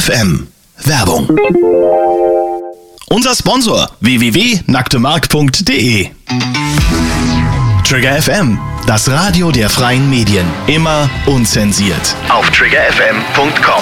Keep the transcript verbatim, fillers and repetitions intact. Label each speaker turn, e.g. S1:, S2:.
S1: F M. Werbung. Unser Sponsor w w w punkt nacktemark punkt de. Trigger F M, das Radio der freien Medien. Immer unzensiert. Auf trigger f m punkt com.